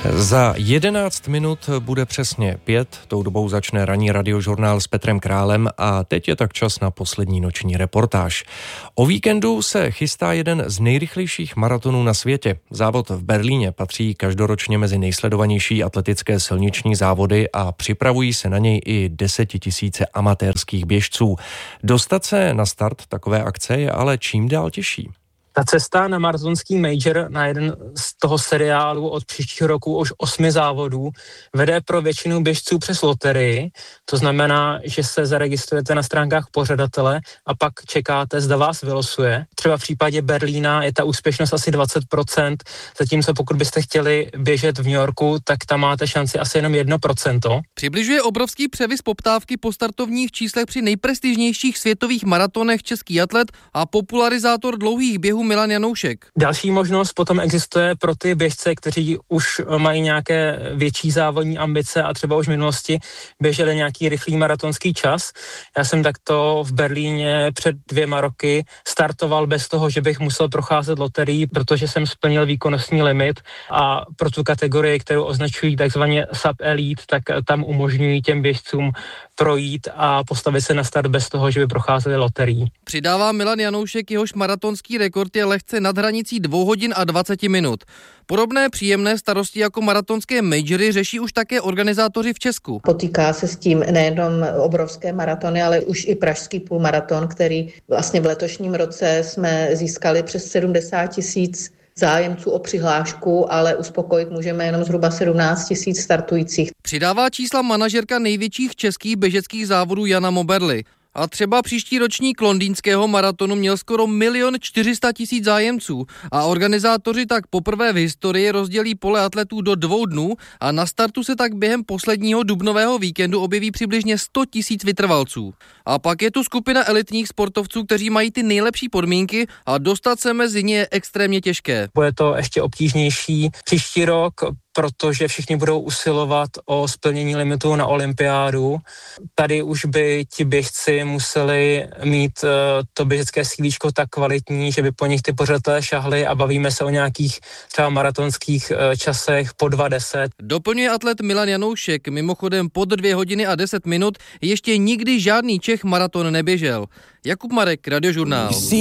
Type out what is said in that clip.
Za 11 minut bude přesně 5, tou dobou začne ranní radiožurnál s Petrem Králem a teď je tak čas na poslední noční reportáž. O víkendu se chystá jeden z nejrychlejších maratonů na světě. Závod v Berlíně patří každoročně mezi nejsledovanější atletické silniční závody a připravují se na něj i 10 000 amatérských běžců. Dostat se na start takové akce je ale čím dál těžší. Ta cesta na maratonský major, na jeden z toho seriálu od příštího roku už 8 závodů, vede pro většinu běžců přes loterii. To znamená, že se zaregistrujete na stránkách pořadatele a pak čekáte, zda vás vylosuje. Třeba v případě Berlína je ta úspěšnost asi 20%, zatímco pokud byste chtěli běžet v New Yorku, tak tam máte šanci asi jenom 1%. Přibližuje obrovský převis poptávky po startovních číslech při nejprestižnějších světových maratonech český atlet a popularizátor dlouhých běhů Milan Janoušek. Další možnost potom existuje pro ty běžce, kteří už mají nějaké větší závodní ambice a třeba už v minulosti běželi nějaký rychlý maratonský čas. Já jsem takto v Berlíně před 2 roky startoval bez toho, že bych musel procházet loterií, protože jsem splnil výkonnostní limit a pro tu kategorii, kterou označují takzvaně sub-elite, tak tam umožňují těm běžcům projít a postavit se na start bez toho, že by procházeli loterií. Přidává Milan Janoušek, jehož maratonský rekord je lehce nad hranicí 2 hodin a 20 minut. Podobné příjemné starosti jako maratonské majory řeší už také organizátoři v Česku. Potýká se s tím nejenom obrovské maratony, ale už i pražský půlmaraton, který vlastně v letošním roce jsme získali přes 70 000 zájemců o přihlášku, ale uspokojit můžeme jenom zhruba 17 000 startujících. Přidává čísla manažerka největších českých běžeckých závodů Jana Moberly. A třeba příští ročník londýnského maratonu měl skoro 1 400 000 zájemců a organizátoři tak poprvé v historii rozdělí pole atletů do 2 dnů a na startu se tak během posledního dubnového víkendu objeví přibližně 100 000 vytrvalců. A pak je tu skupina elitních sportovců, kteří mají ty nejlepší podmínky a dostat se mezi ně je extrémně těžké. Bude to ještě obtížnější příští rok, protože všichni budou usilovat o splnění limitu na olympiádu. Tady už by ti běžci museli mít to běžecké sílíčko tak kvalitní, že by po nich ty pořadatelé šahli a bavíme se o nějakých třeba maratonských časech po 2:10. Doplňuje atlet Milan Janoušek, mimochodem pod 2 hodiny a 10 minut ještě nikdy žádný Čech maraton neběžel. Jakub Marek, Radiožurnál.